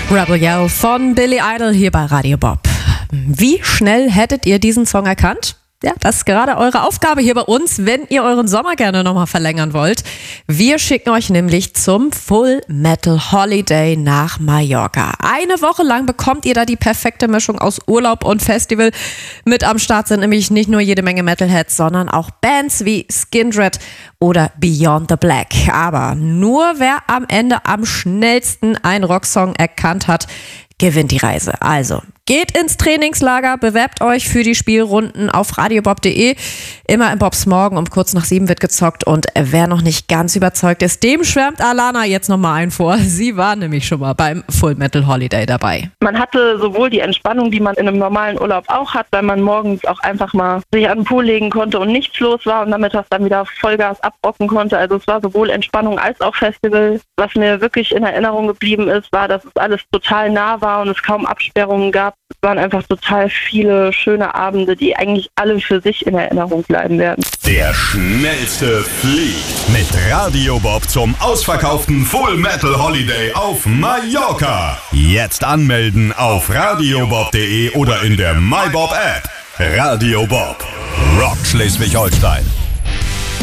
Rebel Yell von Billy Idol hier bei Radio Bob. Wie schnell hättet ihr diesen Song erkannt? Ja, das ist gerade eure Aufgabe hier bei uns, wenn ihr euren Sommer gerne nochmal verlängern wollt. Wir schicken euch nämlich zum Full Metal Holiday nach Mallorca. Eine Woche lang bekommt ihr da die perfekte Mischung aus Urlaub und Festival. Mit am Start sind nämlich nicht nur jede Menge Metalheads, sondern auch Bands wie Skindred oder Beyond the Black. Aber nur wer am Ende am schnellsten einen Rocksong erkannt hat, gewinnt die Reise. Also, geht ins Trainingslager, bewerbt euch für die Spielrunden auf radiobob.de. Immer im Bobs Morgen um kurz nach 7 wird gezockt und wer noch nicht ganz überzeugt ist, dem schwärmt Alana jetzt nochmal ein vor. Sie war nämlich schon mal beim Full Metal Holiday dabei. Man hatte sowohl die Entspannung, die man in einem normalen Urlaub auch hat, weil man morgens auch einfach mal sich an den Pool legen konnte und nichts los war und nachmittags dann wieder Vollgas abrocken konnte. Also es war sowohl Entspannung als auch Festival. Was mir wirklich in Erinnerung geblieben ist, war, dass es alles total nah war und es kaum Absperrungen gab. Es waren einfach total viele schöne Abende, die eigentlich alle für sich in Erinnerung bleiben werden. Der Schnellste fliegt mit Radio Bob zum ausverkauften Full Metal Holiday auf Mallorca. Jetzt anmelden auf radiobob.de oder in der MyBob App. Radio Bob, Rock Schleswig-Holstein.